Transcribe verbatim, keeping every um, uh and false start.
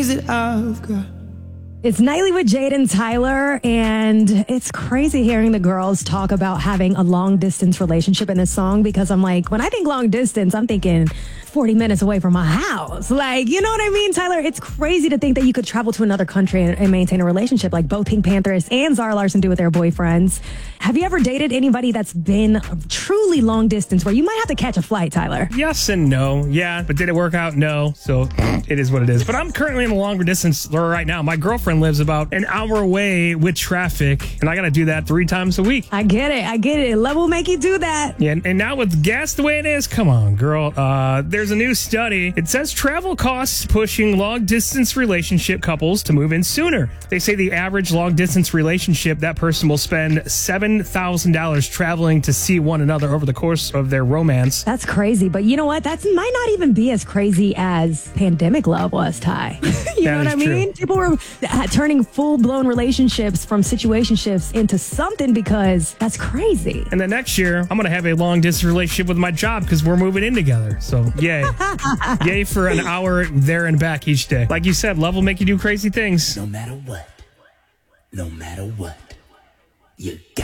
days that I've got. It's Nightly with Jade and Tyler, and it's crazy hearing the girls talk about having a long-distance relationship in this song, because I'm like, when I think long distance, I'm thinking forty minutes away from my house. Like, you know what I mean, Tyler? It's crazy to think that you could travel to another country and, and maintain a relationship like both Pink Panthers and Zara Larsson do with their boyfriends. Have you ever dated anybody that's been truly long distance where you might have to catch a flight, Tyler? Yes and no. Yeah, but did it work out? No. So it is what it is. But I'm currently in a longer distance right now. My girlfriend lives about an hour away with traffic, and I got to do that three times a week. I get it. I get it. Love will make you do that. Yeah, and now with gas the way it is, come on, girl. Uh, there's a new study. It says travel costs pushing long-distance relationship couples to move in sooner. They say the average long-distance relationship, that person will spend seven thousand dollars traveling to see one another over the course of their romance. That's crazy. But you know what? That might not even be as crazy as pandemic love was, Ty. You know what I mean? True. People were uh, turning full-blown relationships from situationships into something, because that's crazy. And then next year, I'm going to have a long-distance relationship with my job because we're moving in together. So, yay. Yay for an hour there and back each day. Like you said, love will make you do crazy things. No matter what, no matter what, you got